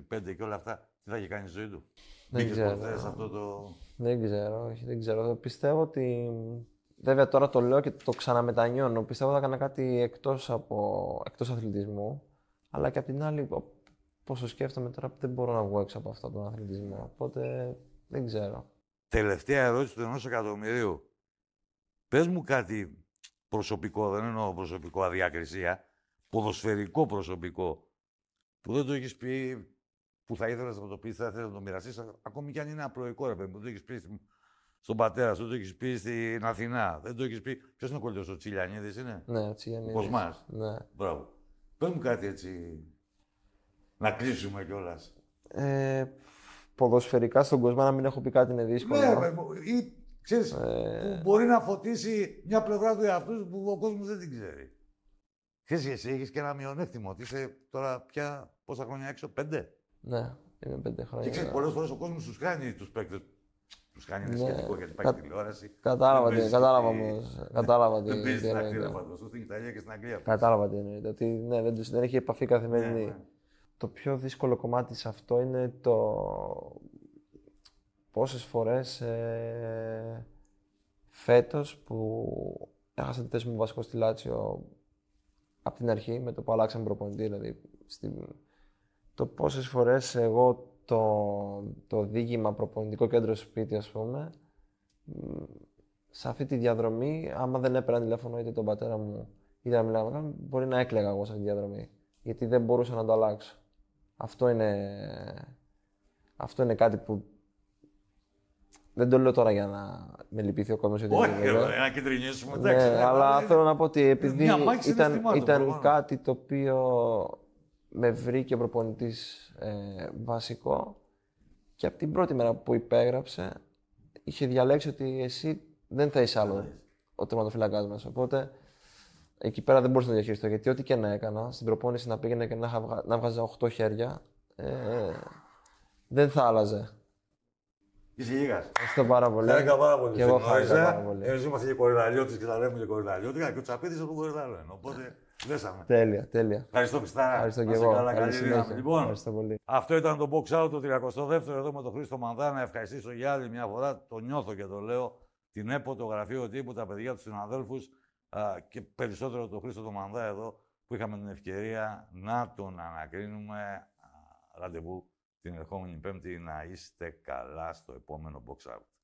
5 και όλα αυτά, τι θα είχε κάνει η ζωή του? Δεν ξέρω. Ποτέ σε αυτό το... Δεν ξέρω, όχι, δεν ξέρω. Πιστεύω ότι. Βέβαια τώρα το λέω και το ξαναμετανιώνω. Πιστεύω ότι θα έκανα κάτι εκτός αθλητισμού. Αλλά και απ' την άλλη, πόσο σκέφτομαι τώρα, δεν μπορώ να βγω έξω από αυτόν τον αθλητισμό. Οπότε δεν ξέρω. Τελευταία ερώτηση του 1 εκατομμυρίου. Πες μου κάτι προσωπικό, δεν εννοώ προσωπικό αδιάκρισία, ποδοσφαιρικό προσωπικό, που δεν το έχεις πει, που θα ήθελες να το πεις, θα ήθελες να το μοιραστείς, ακόμη κι αν είναι απλοϊκό, ρε παιδί μου, δεν το έχεις πει στον πατέρα σου, δεν το έχεις πει στην Αθηνά, δεν το έχεις πει. Ποιος είναι ο κολλητός, ο Τσιλιανίδης είναι? Ναι, ο Τσιλιανίδης. Ο Κοσμάς. Ναι. Μπράβο. Πες μου κάτι έτσι, να κλείσουμε κιόλας. Ποδοσφαιρικά στον κόσμο να μην έχω πει κάτι είναι δύσκολο. Ναι, ή ξέρεις, που μπορεί να φωτίσει μια πλευρά του εαυτού που ο κόσμος δεν την ξέρει. Ξέρεις, εσύ έχεις και ένα μειονέκτημα, ότι είσαι τώρα πια πόσα χρόνια έξω, 5. Ναι, είμαι 5 χρόνια. Και ξέρεις, πολλές φορές ο κόσμος τους χάνει τους παίκτες. Τους χάνει, είναι σχετικό γιατί υπάρχει τηλεόραση. Κατάλαβα όμως. Κατάλαβα τι δεν παίζεις στην εννοείται. Ακτή, φανταστώ, στην Ιταλία και στην Αγγλία. Κατάλαβα τι εννοείται. Ότι ναι, δεν έχει επαφή καθημερινή. Ναι. Το πιο δύσκολο κομμάτι σε αυτό είναι το πόσες φορές φέτος που έχασα τη θέση μου βασικό στη Λάτσιο από την αρχή, με το που αλλάξαμε προπονητή, δηλαδή το πόσες φορές εγώ το δίγημα προπονητικό κέντρο σπίτι, ας πούμε, σε αυτή τη διαδρομή, άμα δεν έπαιρνα τηλέφωνο είτε τον πατέρα μου είτε να μιλάω με μπορεί να έκλαιγα εγώ σε αυτή τη διαδρομή. Γιατί δεν μπορούσα να το αλλάξω. Αυτό είναι κάτι που δεν το λέω τώρα για να με λυπηθεί ο κόσμος. Όχι, να κεντρινίσουμε. Ναι, αλλά θέλω να πω ότι επειδή ήταν κάτι κάτι το οποίο με βρήκε προπονητής βασικό και από την πρώτη μέρα που υπέγραψε είχε διαλέξει ότι εσύ δεν θα είσαι άλλο ο τερματοφύλακας μας. Οπότε εκεί πέρα δεν μπορούσα να το διαχειριστώ, γιατί ό,τι και να έκανα, στην προπόνηση να πήγαινε και να βγάζα 8 χέρια, δεν θα άλλαζε. Είσαι γίγας. Ευχαριστώ πάρα πολύ. Χάρηκα πάρα πολύ. Και εγώ χάρηκα πάρα πολύ. Εμείς είμαστε και κορυδαλιώτες και τα λέμε και κορυδαλιώτικα και ο Τσαπίδης από κορυδαλό είναι. Οπότε δέσαμε. Τέλεια. Ευχαριστώ Χριστάρα. Ευχαριστώ και εγώ. Καλή συνέχεια. Λοιπόν, ευχαριστώ πολύ. αυτό ήταν το box out το 32ο εδώ με τον Χρήστο Μανδά. Να ευχαριστήσω για άλλη μια φορά. Το νιώθω και το λέω. Την ΕΠΟ, το γραφείο τύπου, τα παιδιά του συναδέλφους και περισσότερο τον Χρήστο τον Μανδά εδώ που είχαμε την ευκαιρία να τον ανακρίνουμε. Ραντεβού την ερχόμενη Πέμπτη να είστε καλά στο επόμενο box out.